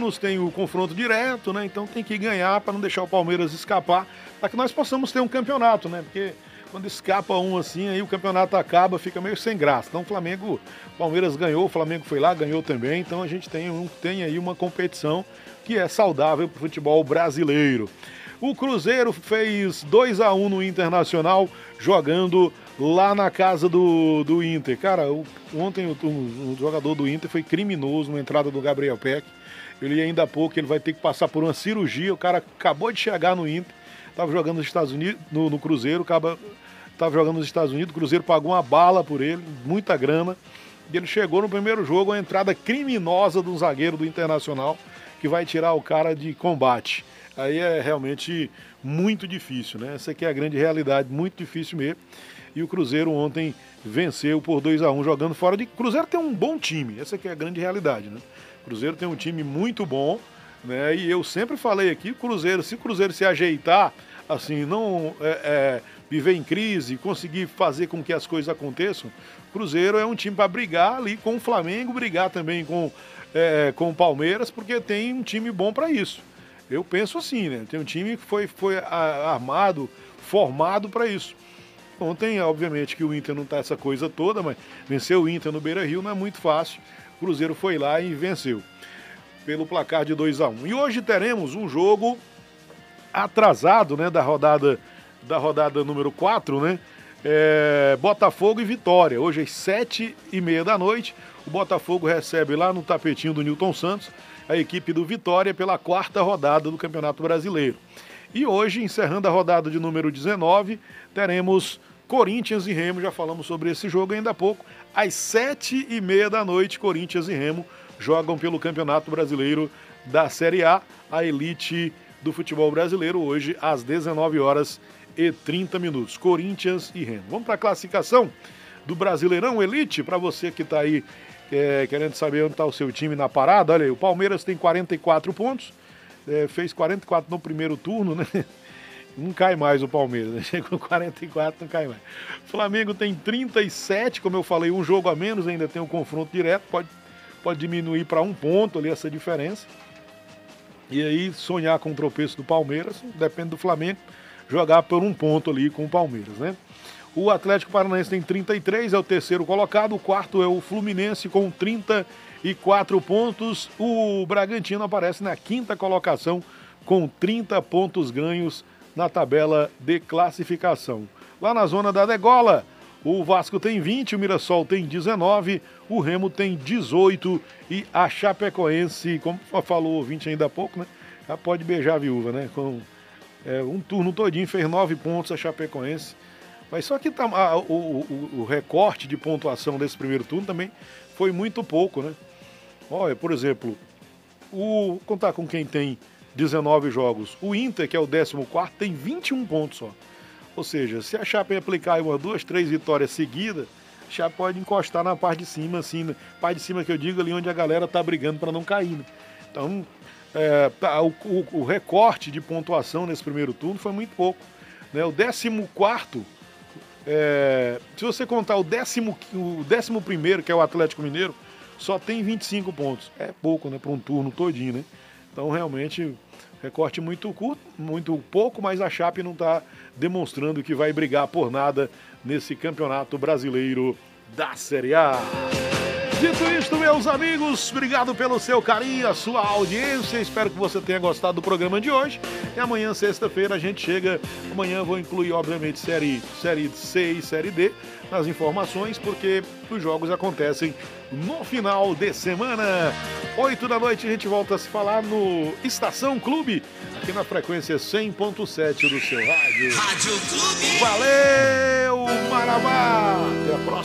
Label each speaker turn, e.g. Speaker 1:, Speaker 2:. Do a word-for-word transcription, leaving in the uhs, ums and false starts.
Speaker 1: menos, tem o confronto direto, né? Então tem que ganhar para não deixar o Palmeiras escapar, para que nós possamos ter um campeonato, né? Porque quando escapa um assim, aí o campeonato acaba, fica meio sem graça. Então o Flamengo, o Palmeiras ganhou, o Flamengo foi lá, ganhou também. Então a gente tem, um, tem aí uma competição que é saudável para o futebol brasileiro. O Cruzeiro fez dois a um no Internacional, jogando lá na casa do, do Inter. Cara, o, ontem o, o, o jogador do Inter foi criminoso na entrada do Gabriel Peck. Ele ainda há pouco, ele vai ter que passar por uma cirurgia. O cara acabou de chegar no Inter, estava jogando nos Estados Unidos, no, no Cruzeiro, estava jogando nos Estados Unidos, o Cruzeiro pagou uma bala por ele, muita grana. E ele chegou no primeiro jogo, a entrada criminosa do zagueiro do Internacional, que vai tirar o cara de combate. Aí é realmente muito difícil, né? Essa aqui é a grande realidade, muito difícil mesmo. E o Cruzeiro ontem venceu por dois a um, jogando fora de... Cruzeiro tem um bom time, essa aqui é a grande realidade, né? O Cruzeiro tem um time muito bom, né? E eu sempre falei aqui, Cruzeiro, se o Cruzeiro se ajeitar, assim, não é, é, viver em crise, conseguir fazer com que as coisas aconteçam, o Cruzeiro é um time para brigar ali com o Flamengo, brigar também com, é, com o Palmeiras, porque tem um time bom para isso. Eu penso assim, né? Tem um time que foi, foi armado, formado para isso. Ontem, obviamente, que o Inter não tá essa coisa toda, mas vencer o Inter no Beira-Rio não é muito fácil. O Cruzeiro foi lá e venceu pelo placar de dois a um. E hoje teremos um jogo atrasado, né, da rodada, da rodada número quatro, né? É, Botafogo e Vitória. Hoje às sete e meia da noite, o Botafogo recebe lá no tapetinho do Nilton Santos a equipe do Vitória pela quarta rodada do Campeonato Brasileiro. E hoje, encerrando a rodada de número dezenove, teremos Corinthians e Remo, já falamos sobre esse jogo ainda há pouco. Às sete e meia da noite, Corinthians e Remo jogam pelo Campeonato Brasileiro da Série A, a elite do futebol brasileiro, hoje às dezenove horas e trinta minutos. Corinthians e Remo. Vamos para a classificação do Brasileirão Elite, para você que está aí é, querendo saber onde está o seu time na parada. Olha aí, o Palmeiras tem quarenta e quatro pontos, é, fez quarenta e quatro no primeiro turno, né? Não cai mais o Palmeiras, né? Chega com quarenta e quatro, não cai mais. O Flamengo tem trinta e sete, como eu falei, um jogo a menos, ainda tem um confronto direto, pode, pode diminuir para um ponto ali essa diferença. E aí sonhar com o tropeço do Palmeiras, depende do Flamengo, jogar por um ponto ali com o Palmeiras, né? O Atlético Paranaense tem trinta e três, é o terceiro colocado, o quarto é o Fluminense com trinta e quatro pontos, o Bragantino aparece na quinta colocação com trinta pontos ganhos na tabela de classificação. Lá na zona da degola, o Vasco tem vinte, o Mirassol tem dezenove, o Remo tem dezoito e a Chapecoense, como falou o ouvinte ainda há pouco, né? Já pode beijar a viúva, né? Com é, um turno todinho, fez nove pontos a Chapecoense. Mas só que tá, a, o, o, o recorte de pontuação desse primeiro turno também foi muito pouco, né? Olha, por exemplo, o, contar com quem tem dezenove jogos. O Inter, que é o décimo quarto, tem vinte e um pontos só. Ou seja, se a Chape aplicar uma, duas, três vitórias seguidas, a Chape pode encostar na parte de cima, assim, né? Parte de cima que eu digo ali onde a galera tá brigando para não cair, né? Então, é, tá, o, o, o recorte de pontuação nesse primeiro turno foi muito pouco, né? O décimo quarto, é, se você contar o décimo, o décimo primeiro, que é o Atlético Mineiro, só tem vinte e cinco pontos. É pouco, né? Para um turno todinho, né? Então, realmente, recorte muito curto, muito pouco, mas a Chape não está demonstrando que vai brigar por nada nesse Campeonato Brasileiro da Série A. Dito isto, meus amigos, obrigado pelo seu carinho, a sua audiência. Espero que você tenha gostado do programa de hoje. E amanhã, sexta-feira, a gente chega. Amanhã eu vou incluir, obviamente, série, série C e Série D nas informações, porque os jogos acontecem no final de semana. Oito da noite a gente volta a se falar no Estação Clube, aqui na frequência cem ponto sete do seu rádio. Rádio Clube. Valeu, Marabá. Até a próxima.